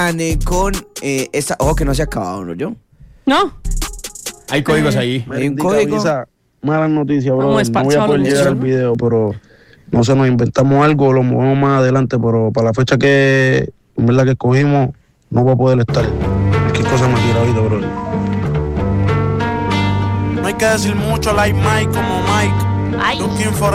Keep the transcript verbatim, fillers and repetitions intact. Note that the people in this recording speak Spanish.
con eh, esa. Ojo que no se ha acabado, ¿no? Yo. ¿No? Hay códigos ahí. Hay un código. Esa mala noticia, bro. Vamos a No voy a poder llegar al video, pero no sé, nos inventamos algo, lo movemos más adelante, pero para la fecha que, en verdad, que escogimos, no voy a poder estar. Qué cosa me tira ahorita, bro. No hay que decir mucho, like Mike como Mike. Ay. Looking for